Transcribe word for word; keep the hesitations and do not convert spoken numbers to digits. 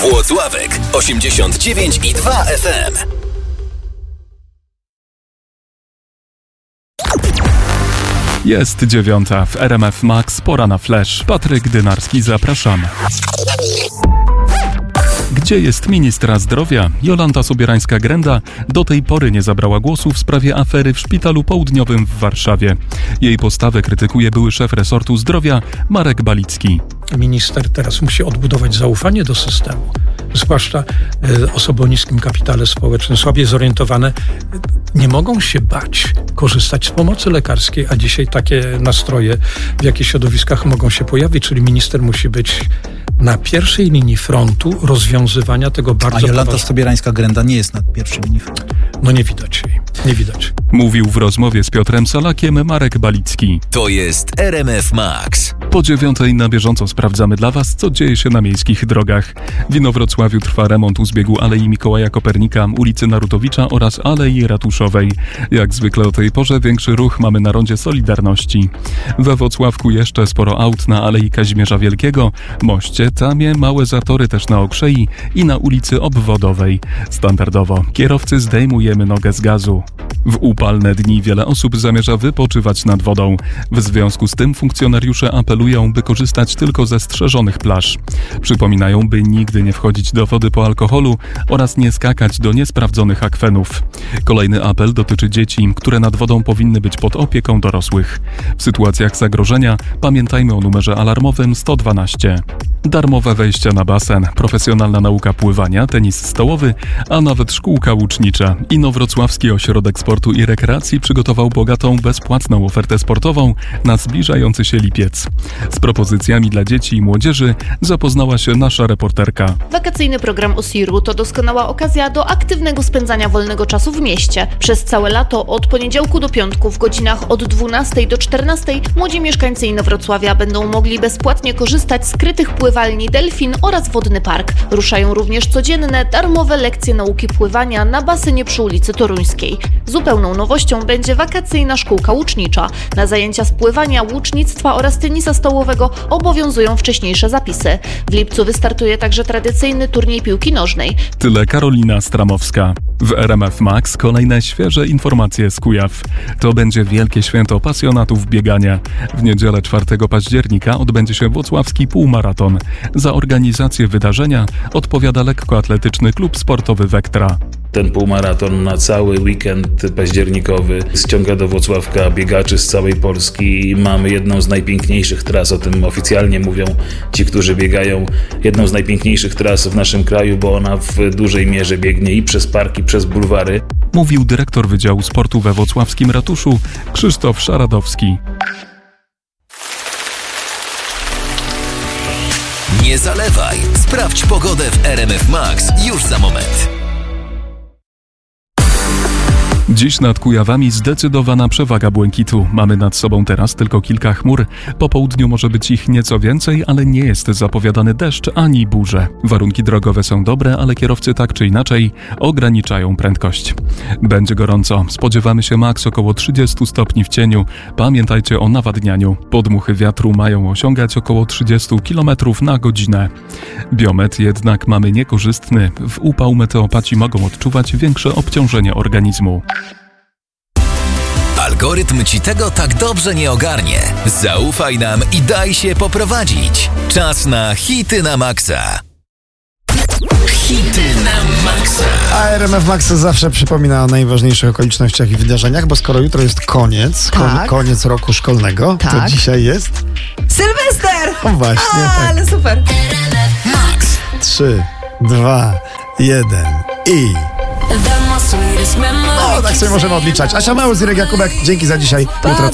Włocławek osiemdziesiąt dziewięć i dwa F M. Jest dziewiąta w R M F Max, pora na flash. Patryk Dynarski, zapraszamy. Gdzie jest ministra zdrowia? Jolanta Sobierańska-Grenda do tej pory nie zabrała głosu w sprawie afery w Szpitalu Południowym w Warszawie. Jej postawę krytykuje były szef resortu zdrowia Marek Balicki. Minister teraz musi odbudować zaufanie do systemu, zwłaszcza y, osoby o niskim kapitale społecznym, słabiej zorientowane, nie mogą się bać korzystać z pomocy lekarskiej, a dzisiaj takie nastroje w jakichś środowiskach mogą się pojawić, czyli minister musi być na pierwszej linii frontu rozwiązywania tego bardzo... A Jolanta poważnego... Sobierańska-Grenda nie jest na pierwszej linii frontu. No nie widać jej, nie widać. Mówił w rozmowie z Piotrem Salakiem Marek Balicki. To jest R M F Max. Po dziewiątej na bieżąco sprawdzamy dla Was, co dzieje się na miejskich drogach. W Inowrocławiu trwa remont u zbiegu Alei Mikołaja Kopernika, ulicy Narutowicza oraz Alei Ratuszowej. Jak zwykle o tej porze większy ruch mamy na rondzie Solidarności. We Włocławku jeszcze sporo aut na Alei Kazimierza Wielkiego, moście, tamie, małe zatory też na Okrzei i na ulicy Obwodowej. Standardowo kierowcy zdejmujemy nogę z gazu. W upalne dni wiele osób zamierza wypoczywać nad wodą. W związku z tym funkcjonariusze apelują, by korzystać tylko ze strzeżonych plaż. Przypominają, by nigdy nie wchodzić do wody po alkoholu oraz nie skakać do niesprawdzonych akwenów. Kolejny apel dotyczy dzieci, które nad wodą powinny być pod opieką dorosłych. W sytuacjach zagrożenia pamiętajmy o numerze alarmowym sto dwanaście. Darmowe wejścia na basen, profesjonalna nauka pływania, tenis stołowy, a nawet szkółka łucznicza. Inowrocławski Ośrodek Sportu i Rekreacji przygotował bogatą, bezpłatną ofertę sportową na zbliżający się lipiec. Z propozycjami dla dzieci i młodzieży zapoznała się nasza reporterka. Wakacyjny program Osiru to doskonała okazja do aktywnego spędzania wolnego czasu w mieście. Przez całe lato, od poniedziałku do piątku w godzinach od dwunastej do czternastej młodzi mieszkańcy Inowrocławia będą mogli bezpłatnie korzystać z krytych pływalni Delfin oraz Wodny Park. Ruszają również codzienne, darmowe lekcje nauki pływania na basenie przy ulicy Toruńskiej. Zupełną nowością będzie wakacyjna szkółka łucznicza. Na zajęcia z pływania, łucznictwa oraz tenisa stołowego obowiązują wcześniejsze zapisy. W lipcu wystartuje także tradycyjny turniej piłki nożnej. Tyle Karolina Stramowska. W R M F Max kolejne świeże informacje z Kujaw. To będzie wielkie święto pasjonatów biegania. W niedzielę czwartego października odbędzie się włocławski półmaraton. Za organizację wydarzenia odpowiada lekkoatletyczny klub sportowy Vectra. Ten półmaraton na cały weekend październikowy ściąga do Włocławka biegaczy z całej Polski i mamy jedną z najpiękniejszych tras, o tym oficjalnie mówią ci, którzy biegają, jedną z najpiękniejszych tras w naszym kraju, bo ona w dużej mierze biegnie i przez parki, przez bulwary. Mówił dyrektor Wydziału Sportu we włocławskim ratuszu Krzysztof Szaradowski. Nie zalewaj. Sprawdź pogodę w R M F Max już za moment. Dziś nad Kujawami zdecydowana przewaga błękitu. Mamy nad sobą teraz tylko kilka chmur. Po południu może być ich nieco więcej, ale nie jest zapowiadany deszcz ani burze. Warunki drogowe są dobre, ale kierowcy tak czy inaczej ograniczają prędkość. Będzie gorąco. Spodziewamy się maks około trzydzieści stopni w cieniu. Pamiętajcie o nawadnianiu. Podmuchy wiatru mają osiągać około trzydzieści kilometrów na godzinę. Biometr jednak mamy niekorzystny. W upał meteopaci mogą odczuwać większe obciążenie organizmu. Algorytm ci tego tak dobrze nie ogarnie. Zaufaj nam i daj się poprowadzić. Czas na hity na maksa. Hity na maksa. A R M F Max zawsze przypomina o najważniejszych okolicznościach i wydarzeniach, bo skoro jutro jest koniec, Tak. ko- koniec roku szkolnego, to Tak. dzisiaj jest... Sylwester! O właśnie, A, tak. ale super. Max. Trzy, dwa, jeden i... O, tak sobie możemy odliczać. Asia Małys, Irek Jakubek, dzięki za dzisiaj. Jutro